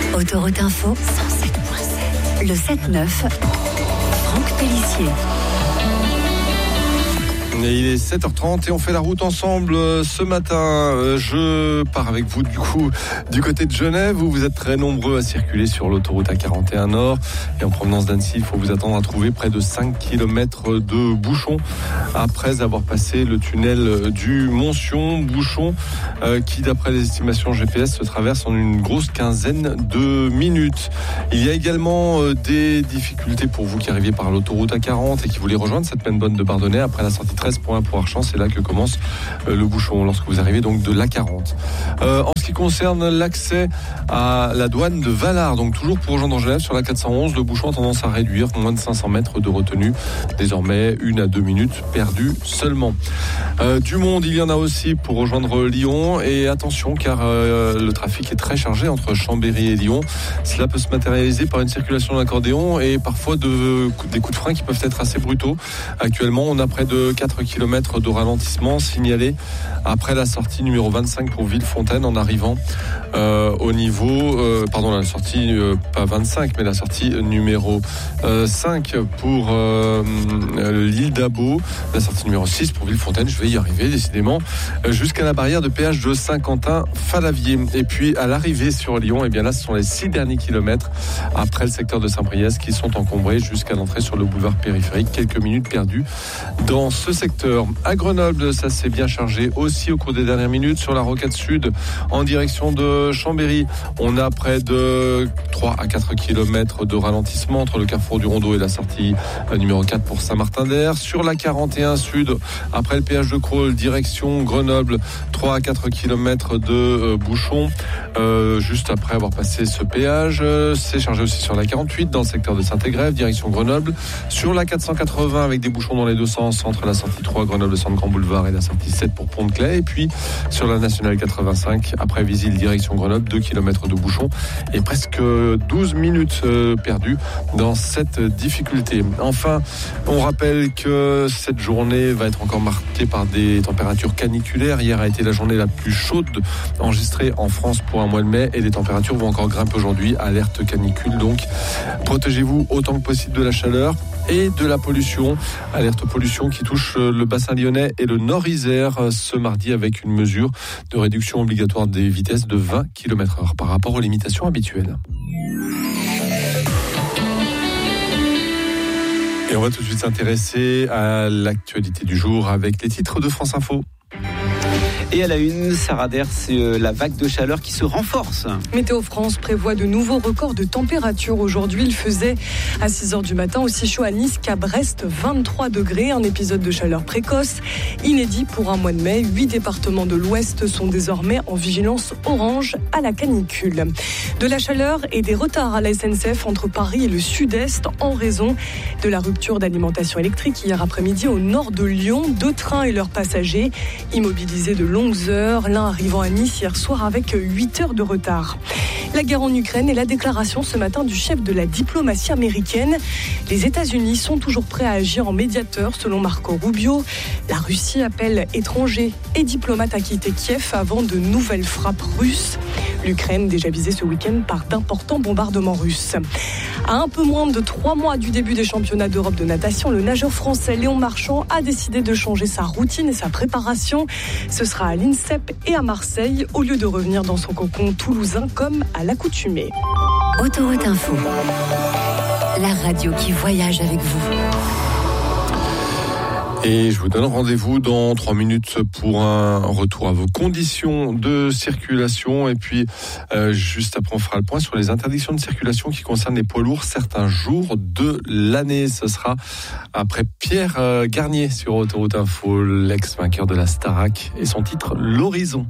Autoroute Info 107.7. Le 7-9, Franck Pellissier. Et il est 7h30 et on fait la route ensemble ce matin. Je pars avec vous du côté de Genève où vous êtes très nombreux à circuler sur l'autoroute A41 Nord. Et en provenance d'Annecy, il faut vous attendre à trouver près de 5 km de bouchons après avoir passé le tunnel du Montsion. Bouchon qui, d'après les estimations GPS, se traverse en une grosse quinzaine de minutes. Il y a également des difficultés pour vous qui arriviez par l'autoroute A40 et qui voulez rejoindre cette même bonne de Bardonnay après la sortie 13 points pour Archamps, c'est là que commence le bouchon lorsque vous arrivez donc de l'A40. En ce qui concerne l'accès à la douane de Valard, donc toujours pour rejoindre Genève sur la 411, le bouchon a tendance à réduire, moins de 500 mètres de retenue, désormais 1 à 2 minutes perdues seulement. Du monde, il y en a aussi pour rejoindre Lyon et attention car le trafic est très chargé entre Chambéry et Lyon. Cela peut se matérialiser par une circulation d'accordéon et parfois des coups de frein qui peuvent être assez brutaux. Actuellement, on a près de 4 km de ralentissement signalé après la sortie numéro 25 pour Villefontaine en arrivant au niveau la sortie pas 25 mais la sortie numéro 5 pour l'île d'Abo, la sortie numéro 6 pour Villefontaine, je vais y arriver décidément, jusqu'à la barrière de péage de Saint-Quentin-Falavier. Et puis à l'arrivée sur Lyon, et bien là ce sont les 6 derniers kilomètres après le secteur de Saint-Priest qui sont encombrés jusqu'à l'entrée sur le boulevard périphérique, quelques minutes perdues dans ce secteur. À Grenoble, ça s'est bien chargé aussi au cours des dernières minutes sur la rocade sud en direction de Chambéry. On a près de 3 à 4 km de ralentissement entre le carrefour du Rondeau et la sortie numéro 4 pour Saint-Martin-d'Air. Sur la 41 sud, après le péage de Crolles, direction Grenoble, 3 à 4 km de bouchons juste après avoir passé ce péage. C'est chargé aussi sur la 48 dans le secteur de Saint-Égrève, direction Grenoble. Sur la 480 avec des bouchons dans les deux sens entre la sortie 3 Grenoble Centre Grand Boulevard et la sortie 7 pour Pont-de-Claix. Et puis sur la nationale 85 après Visil direction Grenoble, 2 km de bouchons et presque 12 minutes perdues dans cette difficulté. Enfin, on rappelle que cette journée va être encore marquée par des températures caniculaires. Hier a été la journée la plus chaude enregistrée en France pour un mois de mai et les températures vont encore grimper aujourd'hui. Alerte canicule, donc protégez-vous autant que possible de la chaleur et de la pollution. Alerte pollution qui touche le bassin lyonnais et le Nord-Isère ce mardi avec une mesure de réduction obligatoire des vitesses de 20 km/h par rapport aux limitations habituelles. Et on va tout de suite s'intéresser à l'actualité du jour avec les titres de France Info. Et à la une, Sarah Der, c'est la vague de chaleur qui se renforce. Météo France prévoit de nouveaux records de température. Aujourd'hui, il faisait à 6h du matin aussi chaud à Nice qu'à Brest, 23 degrés. Un épisode de chaleur précoce, inédit pour un mois de mai. 8 départements de l'Ouest sont désormais en vigilance orange à la canicule. De la chaleur et des retards à la SNCF entre Paris et le Sud-Est en raison de la rupture d'alimentation électrique hier après-midi au nord de Lyon. 2 trains et leurs passagers immobilisés de longues heures, l'un arrivant à Nice hier soir avec 8 heures de retard. La guerre en Ukraine et la déclaration ce matin du chef de la diplomatie américaine. Les États-Unis sont toujours prêts à agir en médiateur selon Marco Rubio. La Russie appelle étrangers et diplomates à quitter Kiev avant de nouvelles frappes russes. L'Ukraine déjà visée ce week-end par d'importants bombardements russes. À un peu moins de 3 mois du début des championnats d'Europe de natation, le nageur français Léon Marchand a décidé de changer sa routine et sa préparation. Ce sera à l'INSEP et à Marseille, au lieu de revenir dans son cocon toulousain comme à l'accoutumée. Autoroute Info, la radio qui voyage avec vous. Et je vous donne rendez-vous dans 3 minutes pour un retour à vos conditions de circulation. Et puis, juste après, on fera le point sur les interdictions de circulation qui concernent les poids lourds certains jours de l'année. Ce sera après Pierre Garnier sur Autoroute Info, l'ex-vainqueur de la Starac et son titre « L'Horizon ».